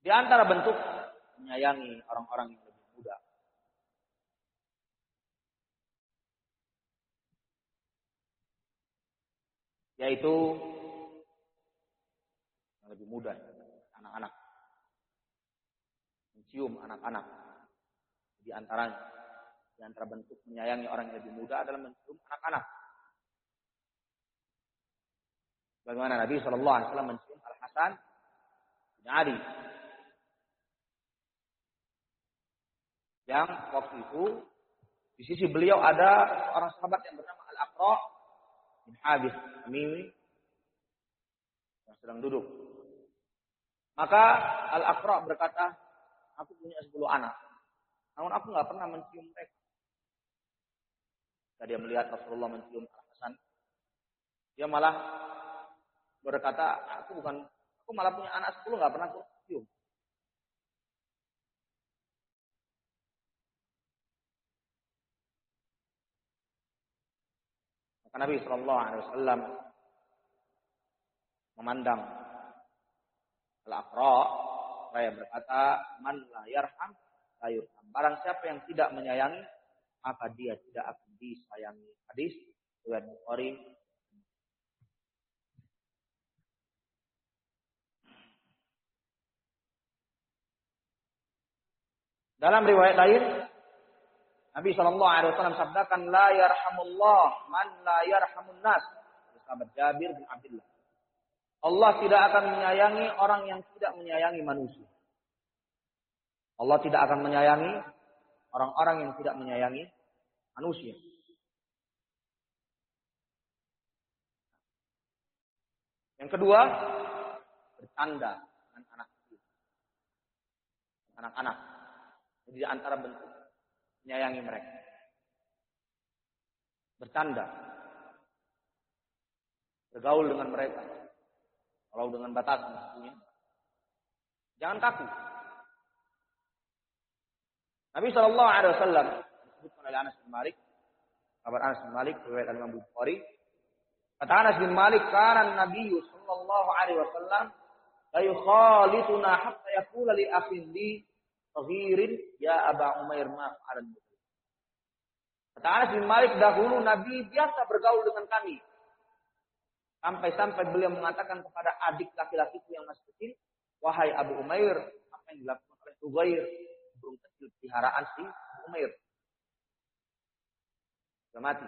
Di antara bentuk menyayangi orang-orang yang lebih muda. Yaitu yang lebih muda, anak-anak. Mencium anak-anak. Di antara bentuk menyayangi orang yang lebih muda adalah mencium anak-anak. Bagaimana Nabi SAW mencium Al-Hasan bin Ali. Yang waktu itu di sisi beliau ada seorang sahabat yang bernama Al-Aqra bin Habis Tamimi yang sedang duduk. Maka Al-Aqra berkata, aku punya 10 anak. Namun aku nggak pernah mencium mereka. Ketika dia melihat Rasulullah mencium Al-Hasan, dia malah berkata, aku malah punya anak 10 nggak pernah aku cium. Maka Nabi SAW memandang Al-Aqra, saya berkata, man la yarham la yurham. Barang siapa yang tidak menyayangi, maka dia tidak akan disayangi. Hadis riwayat Bukhari. Dalam riwayat lain, Nabi SAW sabdakan, la yarhamullah man la yarhamun nas. Sahabat Jabir bin Abdullah. Allah tidak akan menyayangi orang yang tidak menyayangi manusia. Allah tidak akan menyayangi orang-orang yang tidak menyayangi manusia. Yang kedua, bercanda dengan anak kecil. Anak-anak. Jadi di antara bentuk menyayangi mereka. Bercanda. Bergaul dengan mereka. Kalau dengan batasan tentunya. Jangan kaku. Nabi SAW disebutkan oleh Anas bin Malik. Kabar Anas bin Malik, riwayat Imam Bukhari. Kata Anas bin Malik, kana Nabi sallallahu alaihi wasallam la yukhalituna hatta yaqula li akhin li saghirin ya Aba Umair ma fa'alan. Kata Anas bin Malik, dahulu Nabi biasa bergaul dengan kami. Sampai-sampai beliau mengatakan kepada adik laki-lakiku yang masih kecil, wahai Abu Umair, apa yang dilakukan oleh Zubair, burung kecil peliharaan si Umair. Sudah mati.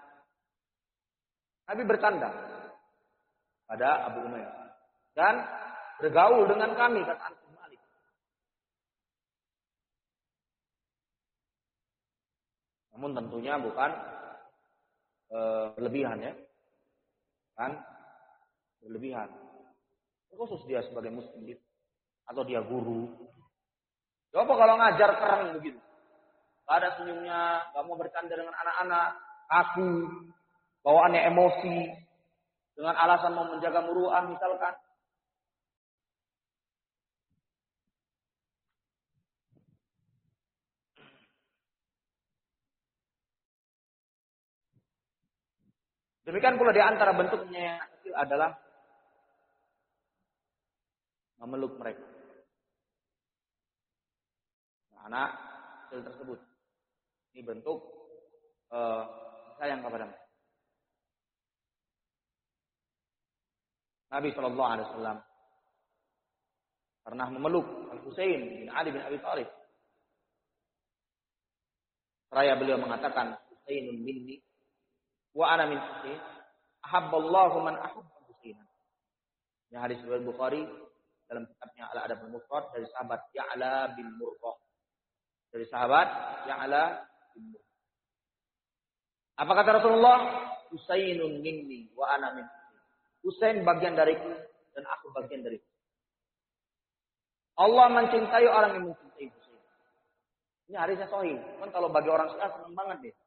Nabi bercanda pada Abu Umair dan bergaul dengan kami, kata Anas bin Malik. Namun tentunya bukan berlebihan ya. Kan berlebihan. Khusus dia sebagai muslim atau dia guru. Coba kalau ngajar keren begitu. Gak ada senyumnya, gak mau bercanda dengan anak-anak, kaku, bawaannya emosi, dengan alasan mau menjaga muruah misalkan. Demikian pula di antara bentuknya yang kecil adalah memeluk mereka. Anak kecil tersebut. Ini bentuk sayang kepada mereka. Nabi SAW pernah memeluk Al-Husain bin Ali bin Abi Thalib. Seraya beliau mengatakan, Husainun minni wa ana min Husain. Ahabballahu man ahabba Husainan. Ini hadis riwayat Bukhari dalam kitabnya Al-Adab al-Mufrad dari sahabat Ya'la bin Murrah. Dari sahabat Ya'la bin Murrah. Apa kata Rasulullah? Husainun minni wa ana min Husain. Husain bagian dariku dan aku bagian dariku. Allah mencintai orang yang mencintai Husain. Ini hadisnya sahih. Kan kalau bagi orang Syiah senang banget deh.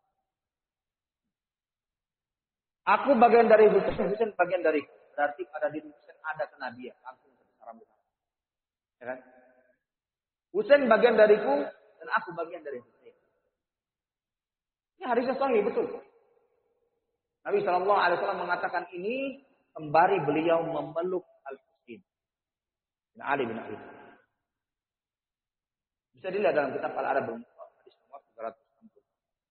Aku bagian dari Husain, Husain bagian dariku. Berarti pada diri Husain ada kenabian langsung secara besar. Ya kan? Husain bagian dariku dan aku bagian dari Husain. Ini hadisnya sahih betul. Nabi SAW mengatakan ini sembari beliau memeluk Al-Husain bin Ali bin Abi Thalib. Bisa dilihat dalam kitab Al-Adab